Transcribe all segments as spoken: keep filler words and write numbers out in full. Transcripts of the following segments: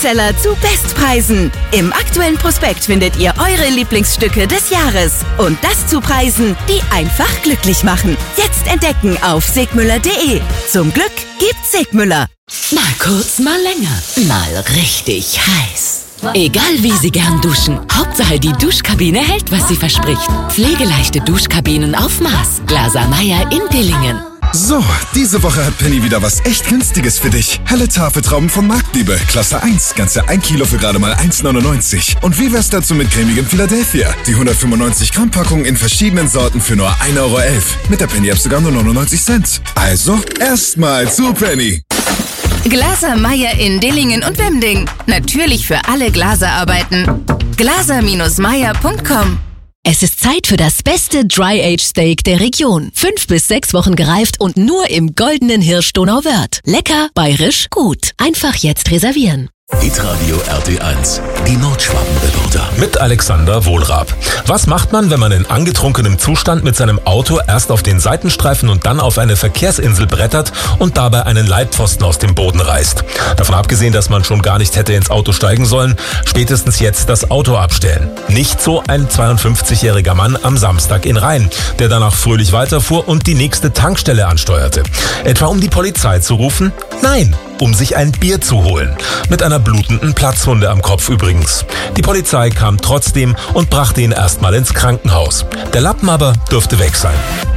Seller zu Bestpreisen. Im aktuellen Prospekt findet ihr eure Lieblingsstücke des Jahres. Und das zu Preisen, die einfach glücklich machen. Jetzt entdecken auf segmüller punkt de. Zum Glück gibt's Segmüller. Mal kurz, mal länger. Mal richtig heiß. Egal wie Sie gern duschen, Hauptsache die Duschkabine hält, was sie verspricht. Pflegeleichte Duschkabinen auf Maß. Glaser Meyer in Dillingen. So, diese Woche hat Penny wieder was echt Günstiges für dich. Helle Tafeltrauben von Marktliebe, Klasse eins, ganze ein Kilo für gerade mal eins neunundneunzig. Und wie wär's dazu mit cremigem Philadelphia? Die hundertfünfundneunzig Gramm Packung in verschiedenen Sorten für nur ein Euro elf. Mit der Penny-App sogar nur neunundneunzig Cent. Also, erstmal zu Penny. Glaser Meyer in Dillingen und Wemding. Natürlich für alle Glaserarbeiten. glaser Bindestrich meyer punkt com. Es ist Zeit für das beste Dry-Aged-Steak der Region. Fünf bis sechs Wochen gereift und nur im goldenen Hirsch Donauwörth. Lecker, bayerisch, gut. Einfach jetzt reservieren. Hitradio R T eins, die Nordschwaben-Reporter. Mit Alexander Wohlrab. Was macht man, wenn man in angetrunkenem Zustand mit seinem Auto erst auf den Seitenstreifen und dann auf eine Verkehrsinsel brettert und dabei einen Leitpfosten aus dem Boden reißt? Davon abgesehen, dass man schon gar nicht hätte ins Auto steigen sollen, spätestens jetzt das Auto abstellen. Nicht so ein zweiundfünfzigjähriger Mann am Samstag in Rhein, der danach fröhlich weiterfuhr und die nächste Tankstelle ansteuerte. Etwa um die Polizei zu rufen? Nein, um sich ein Bier zu holen. Mit einer blutenden Platzwunde am Kopf übrigens. Die Polizei kam trotzdem und brachte ihn erstmal ins Krankenhaus. Der Lappen aber dürfte weg sein.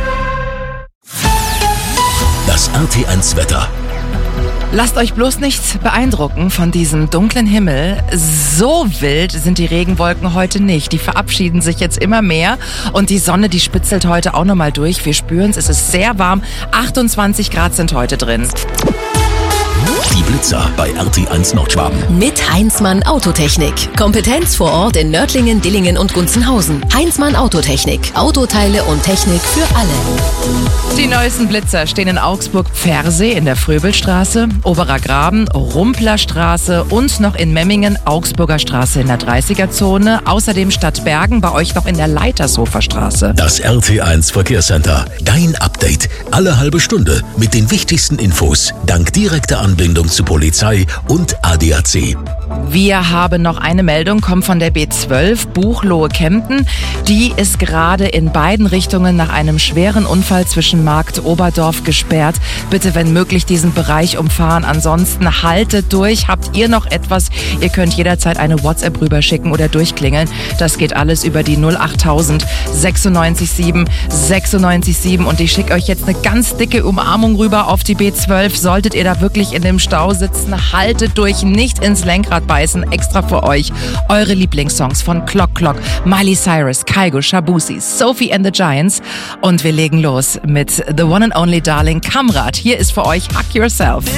Das R T eins Wetter. Lasst euch bloß nicht beeindrucken von diesem dunklen Himmel. So wild sind die Regenwolken heute nicht. Die verabschieden sich jetzt immer mehr und die Sonne, die spitzelt heute auch nochmal durch. Wir spüren's, es ist sehr warm. achtundzwanzig Grad sind heute drin. Die Blitzer bei R T eins Nordschwaben. Mit Heinzmann Autotechnik. Kompetenz vor Ort in Nördlingen, Dillingen und Gunzenhausen. Heinzmann Autotechnik. Autoteile und Technik für alle. Die neuesten Blitzer stehen in Augsburg-Pfersee in der Fröbelstraße, Oberer Graben, Rumplerstraße und noch in Memmingen, Augsburger Straße in der dreißiger-Zone. Außerdem Stadt Bergen bei euch noch in der Leitershofer Straße. Das R T eins Verkehrscenter. Dein Update. Alle halbe Stunde mit den wichtigsten Infos. Dank direkter Anbindung zu Polizei und A D A C. Wir haben noch eine Meldung, kommt von der B zwölf, Buchloe-Kempten. Die ist gerade in beiden Richtungen nach einem schweren Unfall zwischen Markt Oberdorf gesperrt. Bitte, wenn möglich, diesen Bereich umfahren. Ansonsten haltet durch. Habt ihr noch etwas? Ihr könnt jederzeit eine WhatsApp rüberschicken oder durchklingeln. Das geht alles über die null achttausend sechsundneunzig sieben sechsundneunzig sieben. Und ich schicke euch jetzt eine ganz dicke Umarmung rüber auf die B zwölf. Solltet ihr da wirklich in dem Stau sitzen, haltet durch, nicht ins Lenkrad beißen, extra für euch. Eure Lieblingssongs von Clock Clock, Miley Cyrus, Kygo, Shabuzi, Sophie and the Giants. Und wir legen los mit The One and Only Darling Kamrat. Hier ist für euch Hug Yourself.